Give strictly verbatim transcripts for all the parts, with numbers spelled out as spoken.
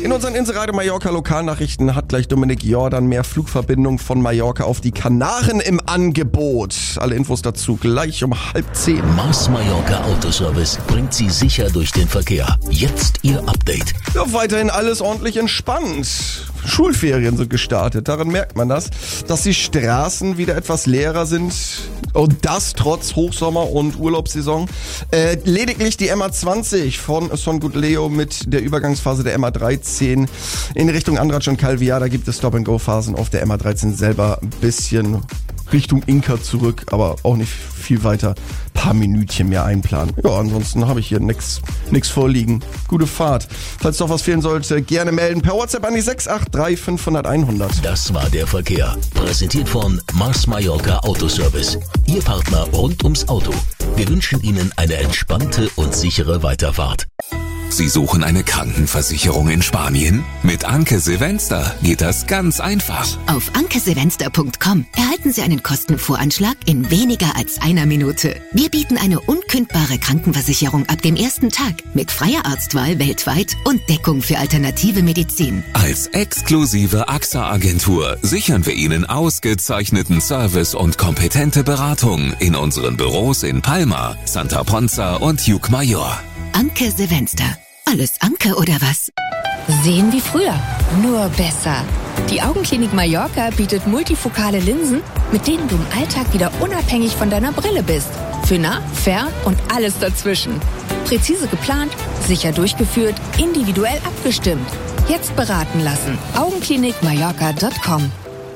In unseren Inseradio Mallorca Lokalnachrichten hat gleich Dominik Jordan mehr Flugverbindungen von Mallorca auf die Kanaren im Angebot. Alle Infos dazu gleich um halb zehn. Mars Mallorca Autoservice bringt Sie sicher durch den Verkehr. Jetzt Ihr Update. Ja, weiterhin alles ordentlich entspannt. Schulferien sind gestartet, daran merkt man das, dass die Straßen wieder etwas leerer sind und das trotz Hochsommer- und Urlaubssaison. Äh, lediglich die M A zwanzig von Son Goodleo mit der Übergangsphase der M A dreizehn in Richtung Andratx und Calviá, da gibt es Stop-and-Go-Phasen auf der M A dreizehn selber ein bisschen Richtung Inka zurück, aber auch nicht viel weiter. Paar Minütchen mehr einplanen. Ja, ansonsten habe ich hier nix, nix vorliegen. Gute Fahrt. Falls doch was fehlen sollte, gerne melden per WhatsApp an die sechs acht drei fünfhundert einhundert. Das war der Verkehr. Präsentiert von Mars Mallorca Autoservice. Ihr Partner rund ums Auto. Wir wünschen Ihnen eine entspannte und sichere Weiterfahrt. Sie suchen eine Krankenversicherung in Spanien? Mit Anke Silvester geht das ganz einfach. Auf anke silvester punkt com erhalten Sie einen Kostenvoranschlag in weniger als einer Minute. Wir bieten eine unkündbare Krankenversicherung ab dem ersten Tag mit freier Arztwahl weltweit und Deckung für alternative Medizin. Als exklusive A X A-Agentur sichern wir Ihnen ausgezeichneten Service und kompetente Beratung in unseren Büros in Palma, Santa Ponza und Llucmajor. Anke Silvester. Alles Anke oder was? Sehen wie früher, nur besser. Die Augenklinik Mallorca bietet multifokale Linsen, mit denen du im Alltag wieder unabhängig von deiner Brille bist. Für nah, fern und alles dazwischen. Präzise geplant, sicher durchgeführt, individuell abgestimmt. Jetzt beraten lassen. augenklinik mallorca punkt com.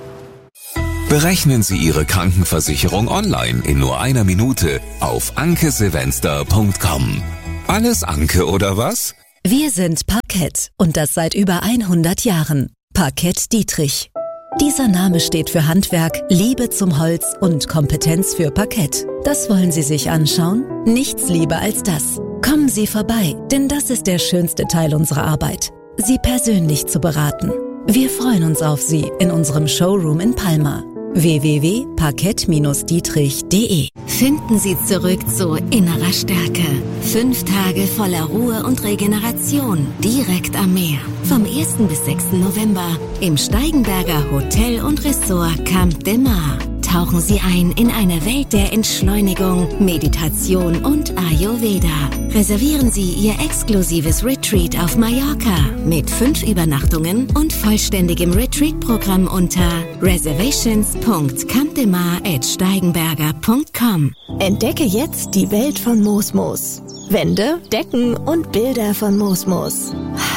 Berechnen Sie Ihre Krankenversicherung online in nur einer Minute auf anke silvester punkt com. Alles Anke oder was? Wir sind Parkett und das seit über hundert Jahren. Parkett Dietrich. Dieser Name steht für Handwerk, Liebe zum Holz und Kompetenz für Parkett. Das wollen Sie sich anschauen? Nichts lieber als das. Kommen Sie vorbei, denn das ist der schönste Teil unserer Arbeit. Sie persönlich zu beraten. Wir freuen uns auf Sie in unserem Showroom in Palma. w w w punkt parkett dietrich punkt de. Finden Sie zurück zu innerer Stärke. Fünf Tage voller Ruhe und Regeneration direkt am Meer. Vom ersten bis sechsten November im Steigenberger Hotel und Ressort Camp de Mar. Tauchen Sie ein in eine Welt der Entschleunigung, Meditation und Ayurveda. Reservieren Sie Ihr exklusives Retreat auf Mallorca mit fünf Übernachtungen und vollständigem Retreat-Programm unter reservations punkt campdemar at steigenberger punkt com. Entdecke jetzt die Welt von Mosmos. Wände, Decken und Bilder von Mosmos.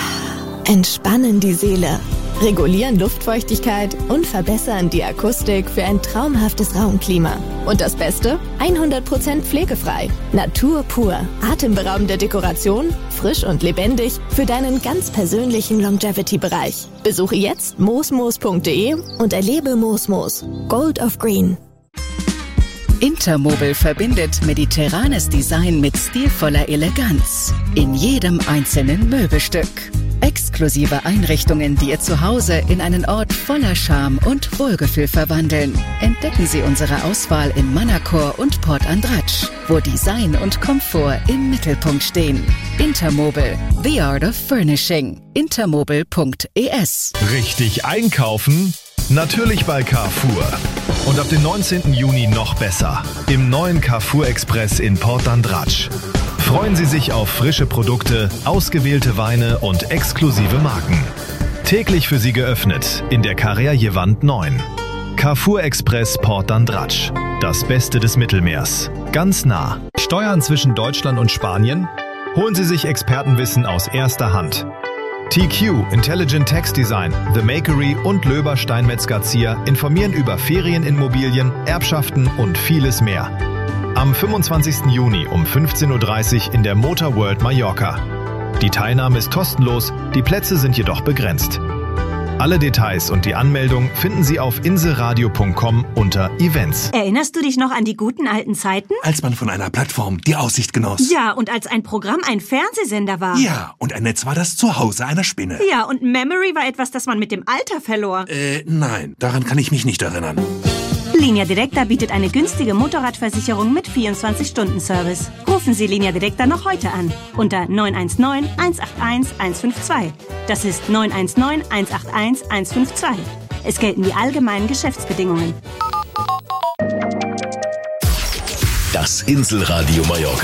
Entspannen die Seele, regulieren Luftfeuchtigkeit und verbessern die Akustik für ein traumhaftes Raumklima. Und das Beste? hundert Prozent pflegefrei. Natur pur. Atemberaubende Dekoration, frisch und lebendig für deinen ganz persönlichen Longevity-Bereich. Besuche jetzt mosmos punkt de und erlebe Mosmos. Gold of Green. Intermobil verbindet mediterranes Design mit stilvoller Eleganz in jedem einzelnen Möbelstück. Exklusive Einrichtungen, die Ihr Zuhause in einen Ort voller Charme und Wohlgefühl verwandeln. Entdecken Sie unsere Auswahl in Manacor und Port Andratx, wo Design und Komfort im Mittelpunkt stehen. Intermobil, the art of furnishing. intermobil punkt e s. Richtig einkaufen? Natürlich bei Carrefour. Und ab dem neunzehnten Juni noch besser. Im neuen Carrefour Express in Port Andratx. Freuen Sie sich auf frische Produkte, ausgewählte Weine und exklusive Marken. Täglich für Sie geöffnet in der Carrère-Jewand neun. Carrefour Express Port Andratx. Das Beste des Mittelmeers. Ganz nah. Steuern zwischen Deutschland und Spanien? Holen Sie sich Expertenwissen aus erster Hand. T Q, Intelligent Tax Design, The Makery und Löber Steinmetz Garcia informieren über Ferienimmobilien, Erbschaften und vieles mehr. Am fünfundzwanzigsten Juni um fünfzehn Uhr dreißig in der Motor World Mallorca. Die Teilnahme ist kostenlos, die Plätze sind jedoch begrenzt. Alle Details und die Anmeldung finden Sie auf inselradio punkt com unter Events. Erinnerst du dich noch an die guten alten Zeiten? Als man von einer Plattform die Aussicht genoss. Ja, und als ein Programm ein Fernsehsender war. Ja, und ein Netz war das Zuhause einer Spinne. Ja, und Memory war etwas, das man mit dem Alter verlor. Äh, nein, daran kann ich mich nicht erinnern. Linea Directa bietet eine günstige Motorradversicherung mit vierundzwanzig Stunden Service. Rufen Sie Linea Directa noch heute an unter neun eins neun, eins acht eins, eins fünf zwei. Das ist neun eins neun, eins acht eins, eins fünf zwei. Es gelten die allgemeinen Geschäftsbedingungen. Das Inselradio Mallorca.